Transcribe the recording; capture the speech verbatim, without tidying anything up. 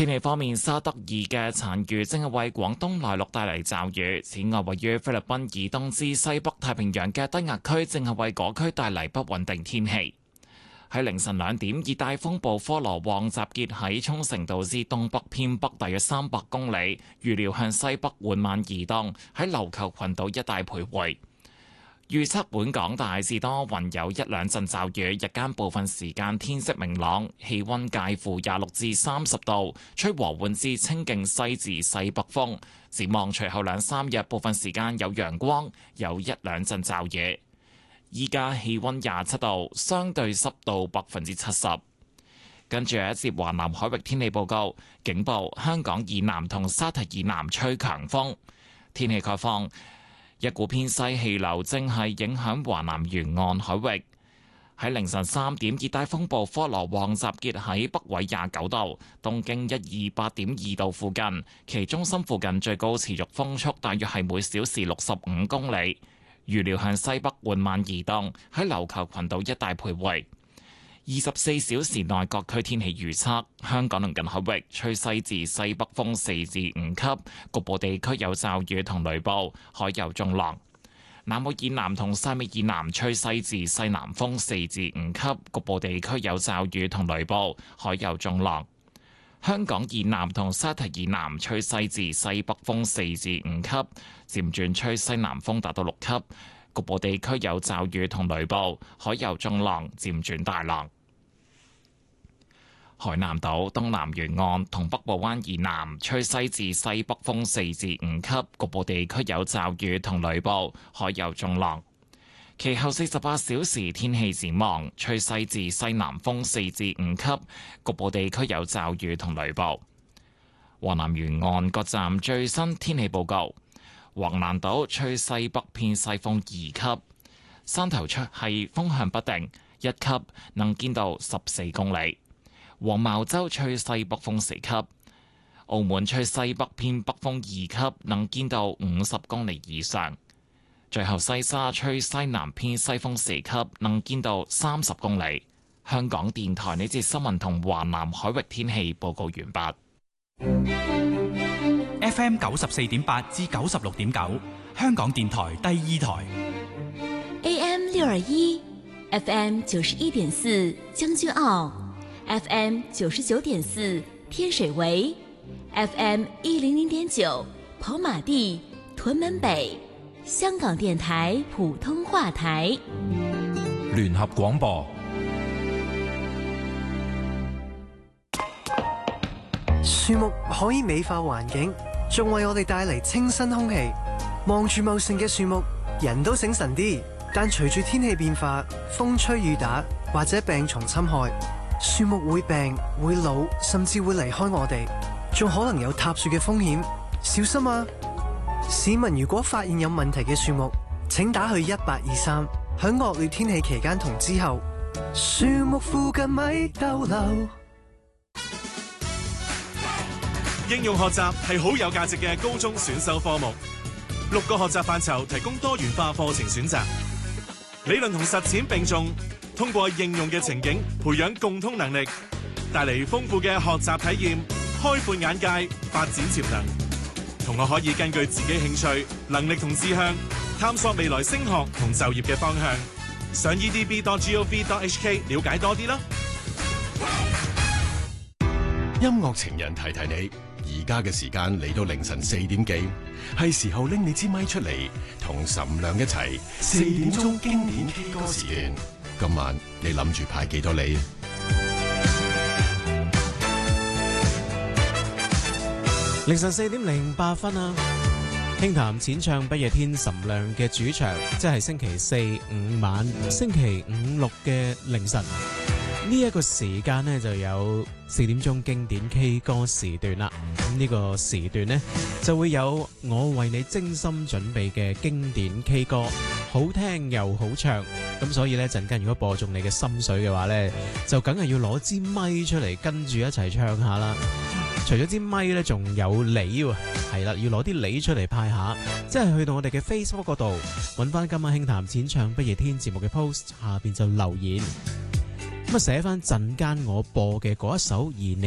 天氣方面，沙德爾嘅殘餘正係為廣東內陸帶嚟驟雨。此外，位於菲律賓以東至西北太平洋嘅低壓區正係為嗰區帶嚟不穩定天氣。喺凌晨兩點，熱帶風暴科羅旺集結喺沖繩島之東北偏北大約三百公里，預料向西北緩慢移動，喺琉球群島一帶徘徊。預測本港大致多雲，有一兩陣驟雨，日間部分時間天色明朗，氣溫介乎廿六至三十度，吹和緩至清勁西至西北風。展望隨後兩三日，部分時間有陽光，有一兩陣驟雨。依家氣溫廿七度，相對濕度百分之七十。跟住有一節華南海域天氣報告，警報香港以南同沙堤以南吹強風。天氣概況。一股偏西氣流正係影響華南沿岸海域。喺凌晨三點，熱帶風暴科羅旺集結喺北緯廿九度、東經一二八點二度附近，其中心附近最高持續風速大約係每小時六十五公里。預料向西北緩慢移動，喺琉球群島一帶徘徊。二十四小時內各區天氣預測：香港鄰近海域吹西至西北風四至五級，局部地區有驟雨同雷暴，海有中浪。南澳以南同汕尾以南吹西至西南風四至五級，局部地區有驟雨同雷暴，海有中浪。香港以南同沙堤以南吹西至西北風四至五級，漸轉吹西南風達到六級。局部地區有驟雨同雷暴，海有中浪，漸轉大浪。海南島東南沿岸同北部灣以南吹西至西北風四至五級，局部地區有驟雨同雷暴，海有中浪。其後四十八小時天氣展望，吹西至西南風四至五級，局部地區有驟雨同雷暴。華南沿岸各站最新天氣報告。橫瀾島吹西北偏西風二級，山頭出係風向不定一級，能見度十四公里。黃茅洲吹西北風四級，澳門吹西北偏北風二級，能見度五十公里以上。最後西沙吹西南偏西風四級，能見度三十公里。香港電台呢節新聞同華南海域天氣報告完畢。 F M 九十四點八至九十六點九，香港電台第二台。 A M 六二一 ，F M 九十一點四將軍澳 ，F M 九十九點四天水圍 ，F M 一零零點九跑馬地屯門北，香港電台普通話台。 聯合廣播。 樹木可以美化環境，仲為我哋帶嚟清新空氣。望住茂盛嘅樹木，人都醒神啲。但隨住天氣變化，風吹雨打或者病蟲侵害，樹木會病、會老，甚至會離開我哋，仲可能有塌樹嘅風險。小心啊！市民如果發現有問題嘅樹木，請打去一八二三。喺惡劣天氣期間同之後，樹木附近咪逗留。 應用學習係好有價值嘅高中選修科目，六個學習範疇提供多元化課程選擇，理論同實踐並重，通過應用嘅情景培養共通能力，帶嚟豐富嘅學習體驗，開闊眼界，發展潛能。同學可以根據自己興趣、能力同志向，探索未來升學同就業嘅方向。上 e d b dot gov dot h k 了解多啲啦。 音樂情人提提你。而家嘅時間嚟到凌晨四點幾，係時候拎你支咪出嚟，同岑亮一齊四點鐘經典 K 歌時段。今晚你諗住派幾多梨？ 凌晨四點零八分啊！輕談淺唱不夜天岑亮嘅主場，即係星期四五晚、星期五六嘅凌晨。呢一個時間呢，就有四點鐘經典 K 歌時段啦。咁呢個時段呢，就會有我為你精心準備嘅經典 K 歌，好聽又好唱。咁所以呢，陣間如果播中你嘅心水嘅話呢，就梗係要攞支咪出嚟跟住一齊唱下啦。除咗支咪呢，仲有梨喎，係啦，要攞啲梨出嚟派下，即係去到我哋嘅 Facebook 嗰度揾翻今晚輕談淺唱不夜天節目嘅 post 下邊就留言。咁啊，寫翻陣間我播嘅嗰一首而你